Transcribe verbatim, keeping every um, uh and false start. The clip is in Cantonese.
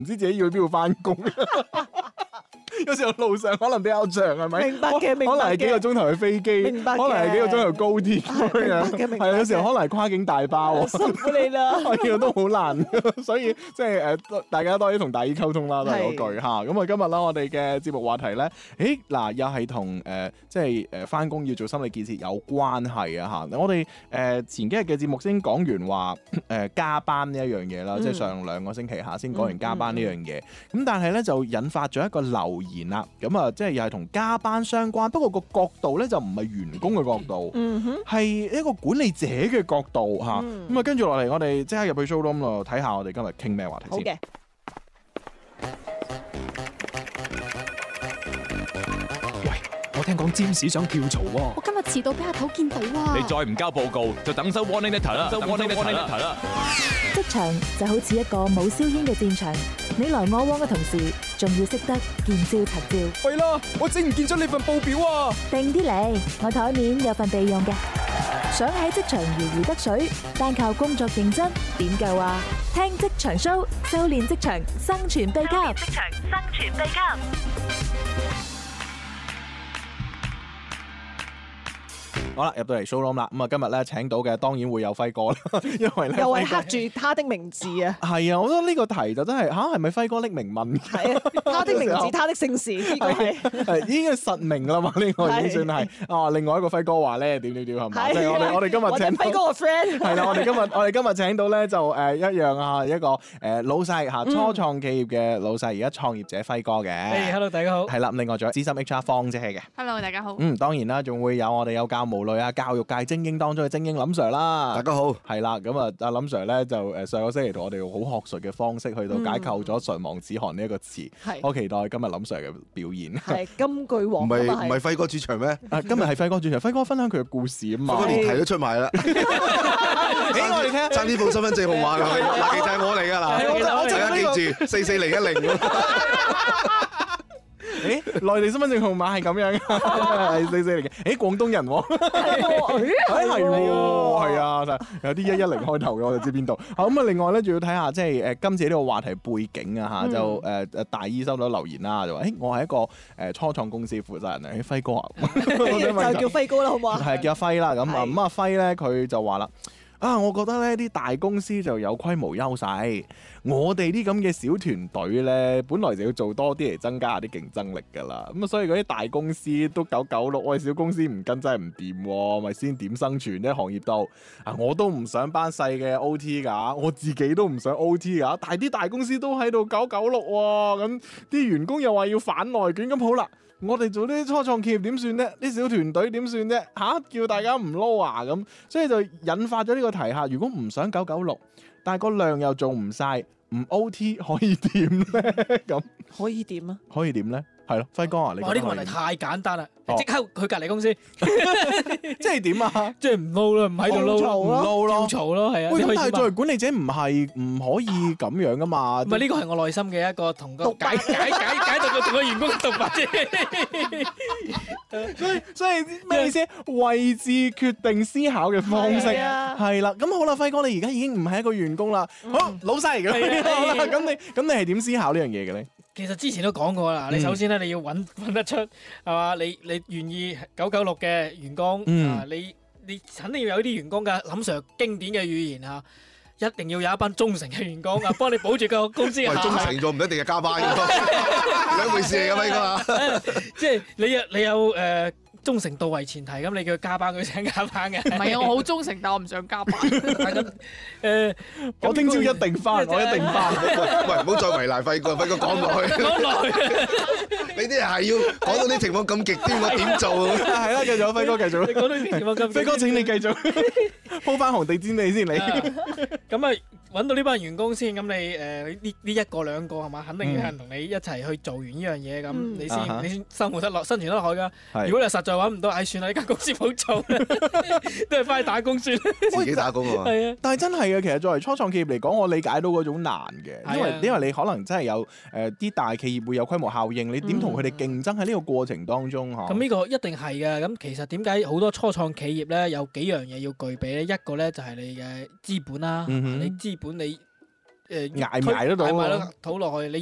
唔知自己要去邊度翻工。有時候路上可能比較長，係咪？ 明白嘅，明白嘅。 可能係幾個鐘頭去飛機， 明白嘅。 可能係幾個鐘頭高鐵咁樣。 明白嘅，明白嘅。 係有時候可能係跨境大巴， 辛苦你啦。 係啊，都好難。所以即係誒，大家多啲同大姨溝通啦，都係嗰句嚇。咁啊，今日啦，我哋嘅節目話題咧，誒嗱，又係同誒即係誒翻工要做心理建設有關係啊嚇。我哋誒前幾日嘅節目先講完話誒加班呢一樣嘢啦，即係上兩個星期下先講完加班呢樣嘢。咁但係咧就引發咗一個留言啦，咁啊即係又係同加班相關，不過個角度咧就唔係員工嘅角度，係一個管理者嘅角度嚇。咁啊跟住落嚟，我哋即刻入去 showroom 咯，睇下我哋今日傾咩話題先。 好嘅。 我聽講占士想跳槽喎， 我今日遲到俾阿頭見到啊！ 你再唔交報告，就等收 warning letter 啦，收 warning letter 啦。 職場就好似一個冇硝煙嘅戰場，你來我往嘅同時，仲要識得見招拆招。 喂啦，我整唔見咗你份報表啊！ 定啲嚟，我台面有份備用嘅。想喺職場如魚得水，單靠工作認真點夠啊？聽職場 show， 修煉職場生存秘笈。職場生存秘笈。 好啦，入到嚟 showroom 啦，咁啊今日咧請到嘅當然會有輝哥啦，因為咧又係刻住他的名字啊！ 係啊，我覺得呢個題就真係吓，係咪輝哥匿名問？ 係啊，他的名字，他的姓氏，呢個係係已經係實名啦嘛，呢個已經算係啊。另外一個輝哥話咧點點點係嘛？即係我哋我哋今日請輝哥個 friend 係啦，我哋今日我哋今日請到咧就誒一樣啊，一個誒老細嚇初創企業嘅老細，而家創業者輝哥嘅。 誒，hello 大家好。 係啦，另外仲有資深 H R 方姐嘅。 Hello 大家好。 嗯，當然啦，仲會有我哋有教無類啊，教育界精英當中嘅精英林 Sir 啦。 大家好。 係啦，咁啊，阿林 Sir 咧就誒上個星期同我哋用好學術嘅方式去到解構咗唇亡齒寒呢一個詞。 係。 我期待今日林 Sir 嘅表現。 係金句王。 唔係唔係輝哥主場咩？ 啊，今日係輝哥主場，輝哥分享佢嘅故事啊嘛。 輝哥連題都出埋啦。 誒，我哋聽下。 爭啲報身份證號碼㗎，嗱，其實係我嚟㗎嗱，大家記住四四零一零。 誒，內地身份證號碼係咁樣嘅，係四四零嘅。誒，廣東人喎，係係喎，係啊，有啲一一零開頭嘅，我就知邊度。好咁啊，另外咧，仲要睇下即係誒今次呢個話題背景啊嚇，就誒誒大姨收到留言啦，就話誒我係一個誒初創公司負責人啊，誒輝哥啊， 就叫輝哥啦，好唔好啊？ 係叫阿輝啦，咁啊咁阿輝咧佢就話啦。啊，我覺得咧啲大公司就有規模優勢，我哋啲咁嘅小團隊咧，本來就要做多啲嚟增加下啲競爭力㗎啦。咁啊，所以嗰啲大公司都九九六，我哋小公司唔跟真係唔掂喎，咪先點生存呢？行業度啊，我都唔想班細嘅 O T 㗎，我自己都唔想 O T 㗎，但係啲大公司都喺度九九六喎，咁啲員工又話要反內卷，咁好啦。我哋做啲初創企業點算呢？啲小團隊點算啫？嚇、啊，叫大家唔撈啊咁，所以就引發咗呢個題下。如果唔想九九六，但係個量又做唔晒，唔 O T 可以點咧？咁可以點啊？ 可以點咧？係咯，輝哥啊，你哇！呢個問題太簡單啦，即刻去隔離公司， 即係點啊？ 即係唔撈啦，唔喺度撈， 唔撈咯， 跳槽咯，係啊。 喂，咁但係作為管理者唔係唔可以咁樣噶嘛？ 唔係呢個係我內心嘅一個同個解解解解讀個同個員工嘅獨白啫。 所以所以咩意思？位置決定思考嘅方式係啦。咁好啦，輝哥，你而家已經唔係一個員工啦，好老細咁。咁你咁你係點思考呢樣嘢嘅咧？ 其實之前都講過啦，你首先咧你要揾揾得出係嘛？你你願意九九六嘅員工啊？你你肯定要有啲員工㗎。林 Sir 經典嘅語言啊，一定要有一班忠誠嘅員工啊，幫你保住個公司嘅。 忠誠咗唔一定係加班嘅，兩回事嚟㗎，輝哥啊！ 即係你有你有誒。忠誠度為前提，咁你叫佢加班，佢想加班嘅。 唔係啊，我好忠誠，但我唔想加班。 咁誒， 我聽朝一定翻，我一定翻。 喂，唔好再為難輝哥，輝哥講落去。 講落去， 你啲係要講到啲情況咁極端，我點做？ 係啦，繼續，輝哥繼續。 你講到啲情況咁， 輝哥請你繼續鋪翻紅地毯你先，你。 咁啊，揾到呢班員工先，咁你誒呢呢一個兩個係嘛？肯定有人同你一齊去做完呢樣嘢，咁你先你先生活得落，生存得落去㗎。如果你實在揾唔到，唉，算啦，呢間公司唔好做啦，都係翻去打工算。 自己打工啊！ 係啊， 但係真係嘅，其實作為初創企業嚟講，我理解到嗰種難嘅，因為因為你可能真係有誒啲大企業會有規模效應，你點同佢哋競爭喺呢個過程當中嚇？ 咁呢個一定係嘅。咁其實點解好多初創企業咧有幾樣嘢要具備咧？一個咧就係你嘅資本啦，你資本你誒捱唔捱得到啊捱埋得到落去，你